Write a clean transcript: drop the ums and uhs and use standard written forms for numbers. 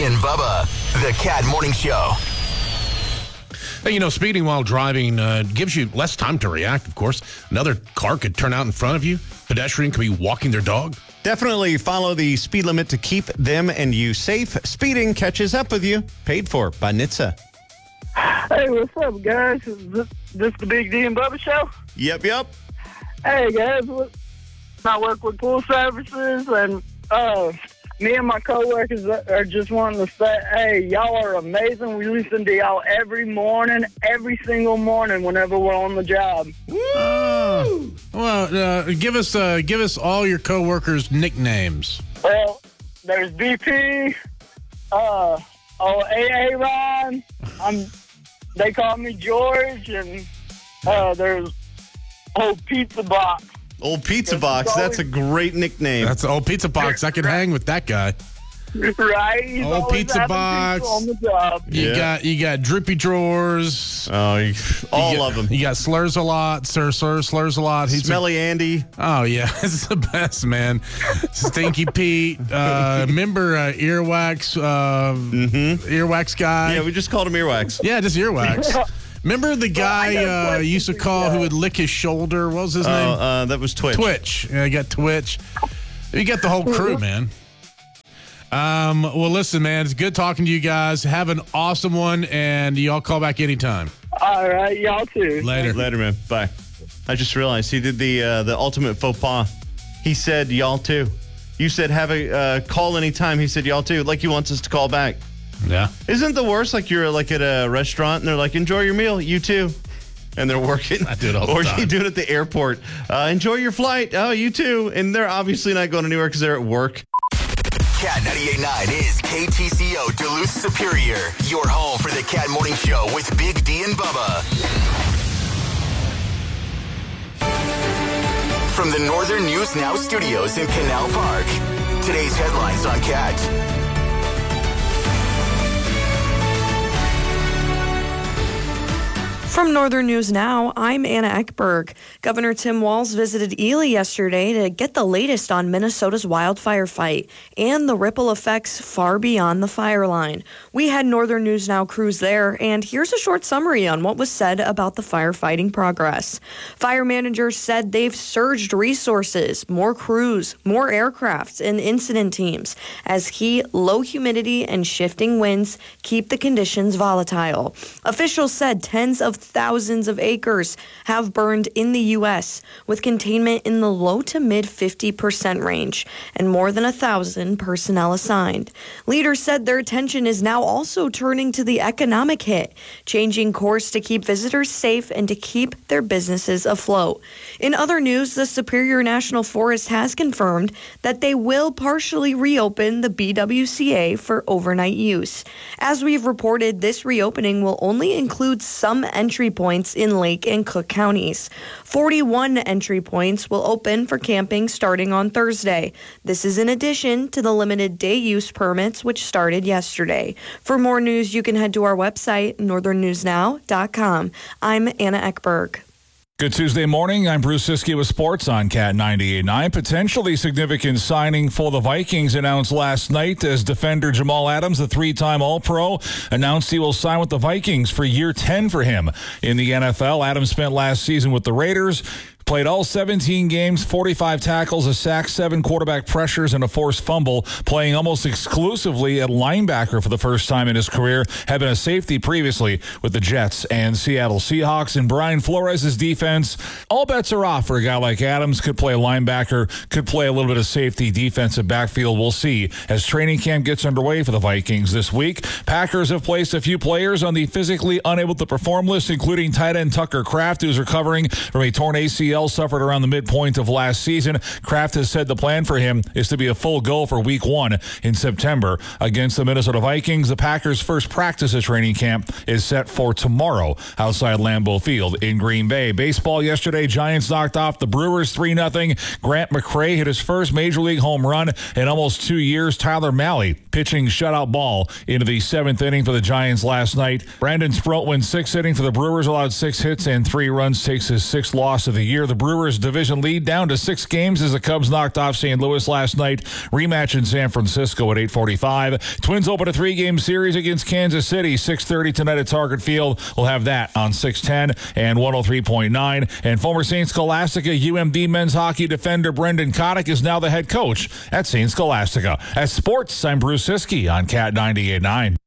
D and Bubba, the Cat Morning Show. Hey, speeding while driving gives you less time to react, of course. Another car could turn out in front of you. Pedestrian could be walking their dog. Definitely follow the speed limit to keep them and you safe. Speeding catches up with you. Paid for by NHTSA. Hey, what's up, guys? Is this the Big D and Bubba show? Yep. Hey, guys. I work with pool services, and me and my coworkers are just wanting to say, hey, y'all are amazing. We listen to y'all every single morning whenever we're on the job. Well, give us all your coworkers' nicknames. Well, there's BP, AA Ron. They call me George, and there's Old Pizza Box. Old Pizza Box. That's a great nickname. That's Old Pizza Box. I could hang with that guy. Right? He's Old Pizza Box. On the job. You got Droopy Drawers. Oh, all of them. You got Slurs a lot. Slurs a lot. He's Smelly Andy. Oh yeah, it's the best, man. Stinky Pete. Remember Earwax? Earwax guy. Yeah, we just called him Earwax. Yeah, just Earwax. Remember the guy you used to call who would lick his shoulder? What was his name? That was Twitch. Twitch. Yeah, you got Twitch. You got the whole crew, man. Well, listen, man, it's good talking to you guys. Have an awesome one, and y'all call back anytime. All right, y'all too. Later, man. Bye. I just realized he did the ultimate faux pas. He said y'all too. You said have a call anytime. He said y'all too, like he wants us to call back. Yeah. Isn't the worst like you're like at a restaurant and they're like, enjoy your meal, you too. And they're working. I do it all the time. Or you do it at the airport. Enjoy your flight. Oh, you too. And they're obviously not going anywhere because they're at work. Cat 98.9 is KTCO Duluth Superior. Your home for the Cat Morning Show with Big D and Bubba. From the Northern News Now studios in Canal Park. Today's headlines on Cat. From Northern News Now, I'm Anna Ekberg. Governor Tim Walz visited Ely yesterday to get the latest on Minnesota's wildfire fight and the ripple effects far beyond the fire line. We had Northern News Now crews there, and here's a short summary on what was said about the firefighting progress. Fire managers said they've surged resources, more crews, more aircrafts, and incident teams as heat, low humidity, and shifting winds keep the conditions volatile. Officials said tens of thousands of acres have burned in the U.S., with containment in the low to mid 50% range and more than 1,000 personnel assigned. Leaders said their attention is now also turning to the economic hit, changing course to keep visitors safe and to keep their businesses afloat. In other news, the Superior National Forest has confirmed that they will partially reopen the BWCA for overnight use. As we've reported, this reopening will only include some entry points in Lake and Cook counties. 41 entry points will open for camping starting on Thursday. This is in addition to the limited day use permits, which started yesterday. For more news, you can head to our website, northernnewsnow.com. I'm Anna Ekberg. Good Tuesday morning. I'm Bruce Siskey with Sports on Cat 98.9. Potentially significant signing for the Vikings announced last night as defender Jamal Adams, the three-time All-Pro, announced he will sign with the Vikings for year 10 for him in the NFL. Adams spent last season with the Raiders. Played all 17 games, 45 tackles, a sack, 7 quarterback pressures, and a forced fumble, playing almost exclusively at linebacker for the first time in his career. Had been a safety previously with the Jets and Seattle Seahawks. And Brian Flores' defense, all bets are off for a guy like Adams. Could play linebacker, could play a little bit of safety, defensive backfield. We'll see as training camp gets underway for the Vikings this week. Packers have placed a few players on the physically unable to perform list, including tight end Tucker Kraft, who's recovering from a torn ACL suffered around the midpoint of last season. Kraft has said the plan for him is to be a full go for week 1 in September against the Minnesota Vikings. The Packers' first practice at training camp is set for tomorrow outside Lambeau Field in Green Bay. Baseball yesterday, Giants knocked off the Brewers 3-0. Grant McCray hit his first Major League home run in almost 2 years. Tyler Mahle pitching shutout ball into the 7th inning for the Giants last night. Brandon Sproat went 6th inning for the Brewers, allowed 6 hits and 3 runs, takes his 6th loss of the year. earlier, the Brewers' division lead down to 6 games as the Cubs knocked off St. Louis last night. Rematch in San Francisco at 8:45. Twins open a 3-game series against Kansas City, 6:30 tonight at Target Field. We'll have that on 610 and 103.9. And former St. Scholastica UMD men's hockey defender Brendan Kotick is now the head coach at St. Scholastica. At sports, I'm Bruce Siskey on Cat 98.9.